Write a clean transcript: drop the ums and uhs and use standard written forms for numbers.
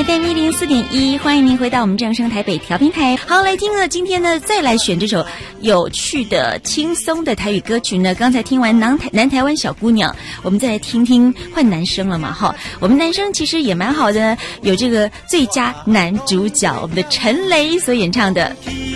FM 104.1，欢迎您回到我们正声台北调频台。好，来听了今天呢，再来选这首有趣的、轻松的台语歌曲呢。刚才听完南台湾小姑娘，我们再来听听换男生了嘛？哈，我们男生其实也蛮好的，有这个最佳男主角，我们的陈雷所演唱的《